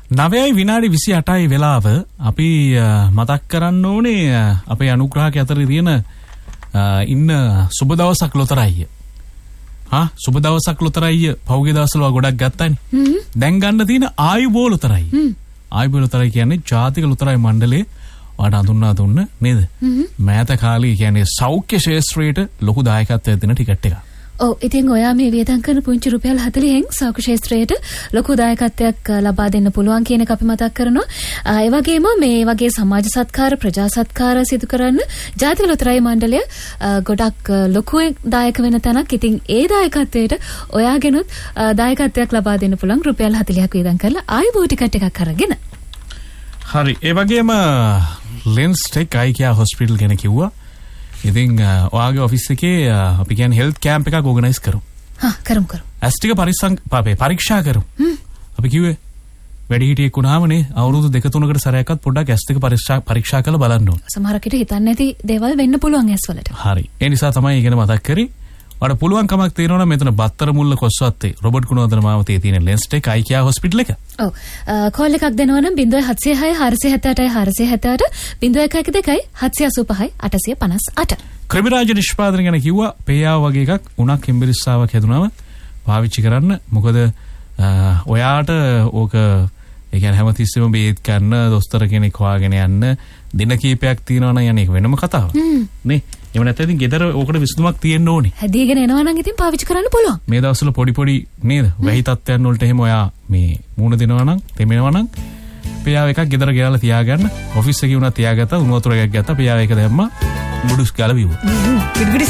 9යි විනාඩි 28යි වෙලාව අපි මතක් කරන්න ඕනේ අපේ අනුග්‍රහක අතර තියෙන ඉන්න සුබ දවසක් ලොතරැයිය. සුබ දවසක් ලොතරැයිය පහුගිය දවස්වල ගොඩක් ගත්තානේ. දැන් ගන්න තියෙන ආයුබෝ ලොතරැයිය. ආයුබෝ ලොතරැයි කියන්නේ ජාතික ලොතරැයි මණ්ඩලයේ වාට අඳුන්වා දුන්න නේද? මෑත කාලේ කියන්නේ සෞඛ්‍ය ශාස්ත්‍රයට ලොකු දායකත්වයක් දෙන ටිකට් එකක්. ඔව් ඉතින් ඔයා මේ වියදම් කරන පුංචි රුපියල් 40න් සෞඛ්‍ය ශාස්ත්‍රයට ලොකු දායකත්වයක් ලබා දෙන්න පුළුවන් කියන එක අපි මතක් කරනවා. ඒ වගේම මේ වගේ සමාජ සත්කාර ප්‍රජා සත්කාර සිදු කරන්න ජාතික ලොතරැයි මණ්ඩලය ගොඩක් ලොකු දායක වෙන තැනක්. ඉතින් ඒ දායකත්වයට ඔයාගෙනුත් දායකත්වයක් ලබා දෙන්න පුළුවන් රුපියල් 40ක් වියදම් කරලා ආයුබෝ ටිකට් එකක් අරගෙන. හරි. ඒ වගේම ලෙන්ස් ටෙක් අයිකියා හොස්පිටල් ගැන කිව්වා. ඉතින් ඔයාගේ ඔෆිස් එකේ අපි කියන්නේ හෙල්ත් කැම්ප් එකක් ඕගනයිස් කරමු. කරමු. ඇස් ටික පරීක්ෂා කරමු. අපි කිව්වේ වැඩිහිටියෙක් වුණාමනේ අවුරුදු 2-3කට සැරයක්වත් පොඩ්ඩක් ඇස් ටික පරීක්ෂා කරලා බලන්න ඕන. සමහරකට හිතන්නේ නැති දේවල් වෙන්න පුළුවන් ඇස් වලට. හරි. ඒ නිසා තමයි ඉගෙන මතක් කරේ. වඩ පුළුවන් කමක් තියෙනවා නම් මෙතන බත්තර මුල්ල කොස්වත්තේ රොබර්ට් ගුණවර්ධන මාවතේ තියෙන ලෙන්ස් ටෙක් අයිකියා හොස්පිටල් එක. ඔව්. කෝල් එකක් දෙනවා නම් 0706 478 478 0112 785 858. ක්‍රිමිරාජ නිෂ්පාදනය ගැන කිව්වා. පේයාව වගේ එකක් උණක් හෙම්බිරිස්සාවක් හැදුනම පාවිච්චි කරන්න. මොකද ඔයාට ඕක ඒ කියන්නේ හැමතිස්සෙම බේත් ගන්න දොස්තර කෙනෙක් හොයාගෙන යන්න දින කීපයක් තියනවා නම් යන්නේ ඒක වෙනම කතාවක්. නේ? එහෙම නැත්නම් ඉතින් ගෙදර ඕකට විසඳුමක් තියෙන්න ඕනේ. හැදීගෙන එනවා නම් ඉතින් පාවිච්චි කරන්න පුළුවන්. මේ දවස්වල පොඩි නේද? වැහි තත්ත්වයන් වලට එහෙම ඔයා මේ මූණ දෙනවා නම් තෙමෙනවා නම් පේයාව එකක් ගෙදර ගෙනලා තියාගන්න. ඔෆිස් එකේ උනා තියාගත්තා උණු වතුර එකක් ගත්තා පේයාව එක දැම්මා බුඩුස් ගාලා බිව්වා.